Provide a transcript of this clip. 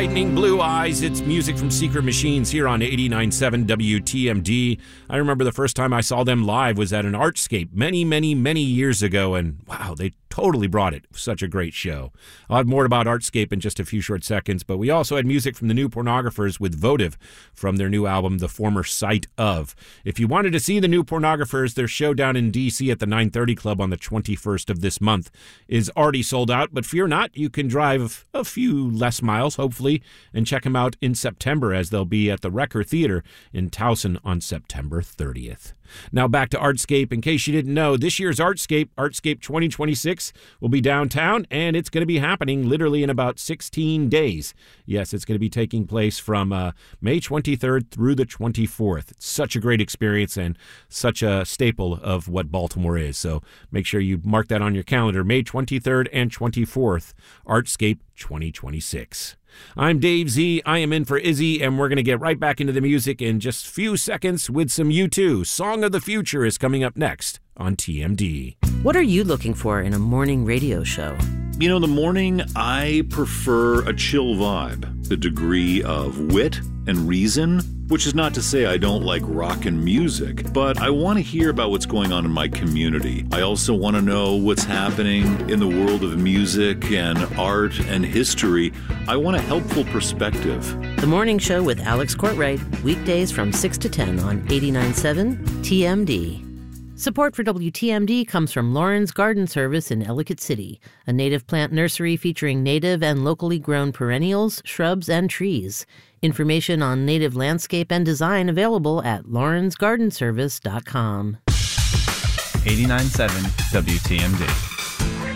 Lightning Blue Eyes. It's music from Secret Machines here on 89.7 WTMD. I remember the first time I saw them live was at an Artscape many years ago, and wow, they totally brought it. Such a great show. I'll have more about Artscape in just a few short seconds, but we also had music from the New Pornographers with Votive from their new album, The Former Sight Of. If you wanted to see the New Pornographers, their show down in D.C. at the 930 Club on the 21st of this month is already sold out, but fear not, you can drive a few less miles, hopefully, and check them out in September as they'll be at the Wrecker Theater in Towson on September 30th. Now back to Artscape. In case you didn't know, this year's Artscape 2026, will be downtown, and it's going to be happening literally in about 16 days. Yes, it's going to be taking place from May 23rd through the 24th. It's such a great experience and such a staple of what Baltimore is. So make sure you mark that on your calendar, May 23rd and 24th, Artscape 2026. I'm Dave Z. I am in for Izzy, and we're going to get right back into the music in just a few seconds with some U2. Song of the Future is coming up next on TMD. What are you looking for in a morning radio show? You know, in the morning, I prefer a chill vibe, the degree of wit and reason, which is not to say I don't like rock and music, but I want to hear about what's going on in my community. I also want to know what's happening in the world of music and art and history. I want a helpful perspective. The Morning Show with Alex Courtwright, weekdays from 6 to 10 on 89.7 TMD. Support for WTMD comes from Lauren's Garden Service in Ellicott City, a native plant nursery featuring native and locally grown perennials, shrubs, and trees. Information on native landscape and design available at laurensgardenservice.com. 89.7 WTMD.